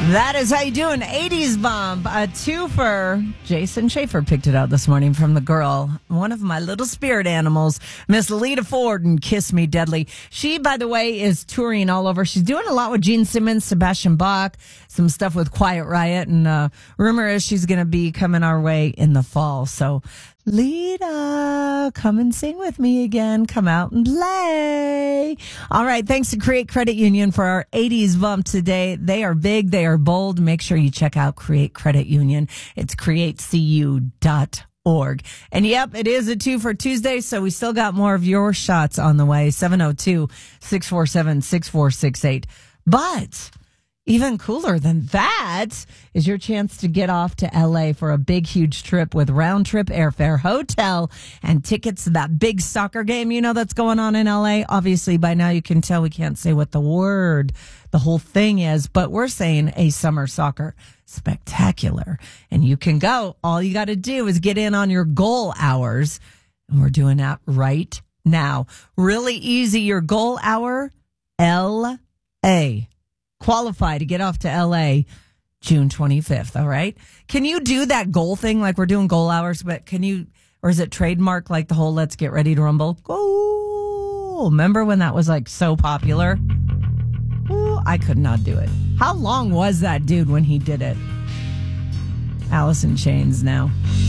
That is how you do an 80s bump. A twofer. Jason Schaefer picked it out this morning from the girl, one of my little spirit animals, Miss Lita Ford and Kiss Me Deadly. She, by the way, is touring all over. She's doing a lot with Gene Simmons, Sebastian Bach, some stuff with Quiet Riot, and rumor is she's going to be coming our way in the fall. So, Lita, come and sing with me again. Come out and play. All right. Thanks to Create Credit Union for our 80s bump today. They are big. They are bold. Make sure you check out Create Credit Union. It's createcu.org. And yep, it is a 2 for Tuesday. So we still got more of your shots on the way. 702-647-6468. But even cooler than that is your chance to get off to LA for a big, huge trip with round trip airfare, hotel, and tickets to that big soccer game, that's going on in LA. Obviously, by now you can tell we can't say what the whole thing is, but we're saying a summer soccer spectacular. And you can go. All you got to do is get in on your goal hours. And we're doing that right now. Really easy. Your goal hour, LA. Qualify to get off to LA June 25th. All right. Can you do that goal thing? Like we're doing goal hours, but or is it trademark like the whole let's get ready to rumble? Goal. Remember when that was like so popular? Ooh, I could not do it. How long was that dude when he did it? Alice in Chains now.